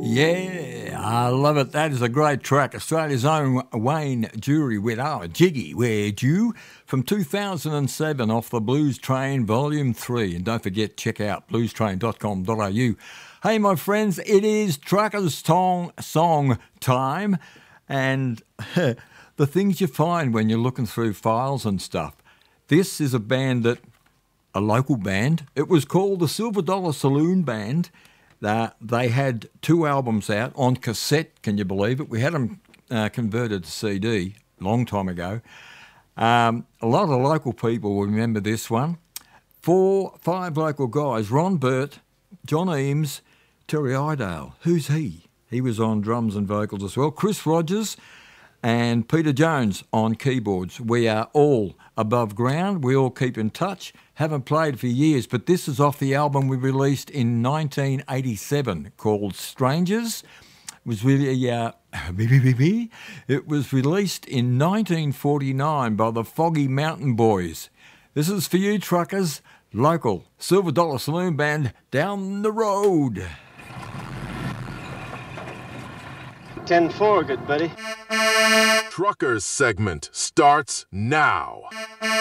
Yeah, I love it. That is a great track. Australia's own Wayne Jury with our Jiggy, Where'd You? From 2007 off the Blues Train Volume 3. And don't forget, check out bluestrain.com.au. Hey, my friends, it is Truckers Song time. And the things you find when you're looking through files and stuff. This is a local band. It was called the Silver Dollar Saloon Band. They had 2 albums out on cassette, can you believe it? We had them converted to CD a long time ago. A lot of local people will remember this one. 5 local guys, Ron Burt, John Eames, Terry Idale. Who's he? He was on drums and vocals as well. Chris Rogers and Peter Jones on keyboards. We are all above ground. We all keep in touch. Haven't played for years, but this is off the album we released in 1987 called Strangers. It was really, it was released in 1949 by the Foggy Mountain Boys. This is for you, truckers. Local Silver Dollar Saloon Band down the road. 10-4, good buddy. Truckers segment starts now.